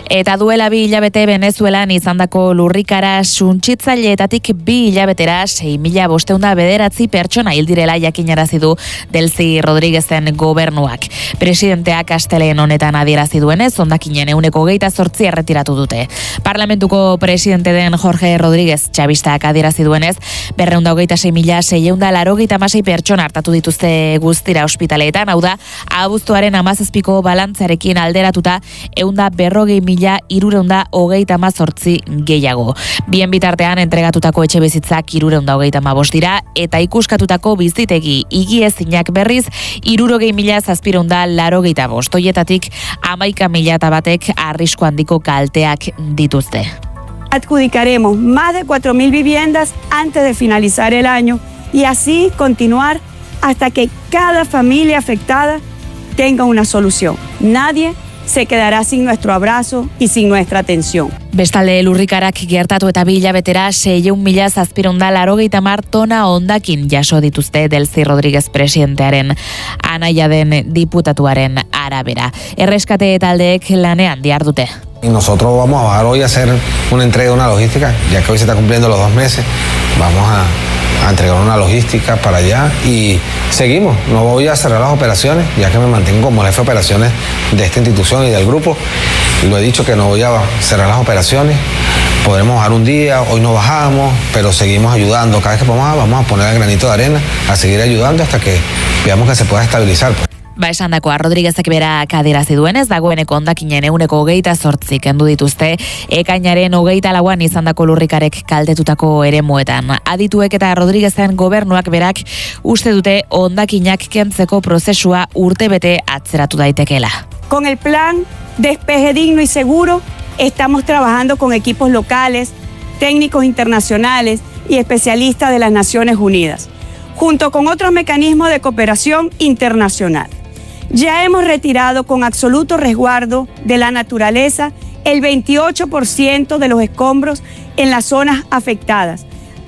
Eta duela 2 hilabete Venezuelan izandako lurrikara suntsitzaileetatik 2 hilabetera 6.509 pertsona hil direla jakinarazi du Delcy Rodríguezen gobernuak. Presidenteak astelehen honetan adierazi duenez, hondakinen 28% erretiratu dute. Parlamentuko presidente den Jorge Rodríguez txabistak adierazi duenez, 226.686 pertsona hartatu dituzte guztira ospitaleetan, hau da, abuztuaren 17ko balantzarekin alderatuta 140.338 gehiago. Bien bitartean entregatutako etxebizitzak 335 dira eta ikuskatutako bizitegi higiezinak berriz 60.785. Hoietatik 11.000 batek arrisku handiko kalteak dituzte. Adjudicaremos más de 4.000 viviendas antes de finalizar el año y así continuar hasta que cada familia afectada tenga una solución. Nadie se quedará sin nuestro abrazo y sin nuestra atención. Bestalde lurrikarak gertatu eta 2 hilabetera 6.780 tona hondakin jaso dituzte Delcy Rodríguez presidentearen anaia den diputatuaren arabera. Erreskate taldeek lanean dihardute. Y nosotros vamos a bajar hoy a hacer una entrega de una logística, ya que hoy se está cumpliendo los 2 meses. Vamos a entregar una logística para allá y seguimos. No voy a cerrar las operaciones, ya que me mantengo como jefe de operaciones de esta institución y del grupo. Lo he dicho que no voy a cerrar las operaciones. Podremos bajar un día, hoy no bajamos, pero seguimos ayudando. Cada vez que vamos a poner el granito de arena, a seguir ayudando hasta que veamos que se pueda estabilizar. Esandakoa Rodríguezek berak adierazi duenez, dagoeneko hondakinen 28% kendu dituzte ekainaren 24an izandako lurrikarek kaltetutako eremuetan. Adituek eta Rodríguezen gobernuak berak uste dute hondakinak kentzeko prozesua urtebete atzeratu daitekeela. Con el plan Despeje Digno y Seguro estamos trabajando con equipos locales, técnicos internacionales y especialistas de las Naciones Unidas, junto con otros mecanismos de cooperación internacional. Ya hemos retirado con absoluto resguardo de la naturaleza el 28% de los escombros en las zonas afectadas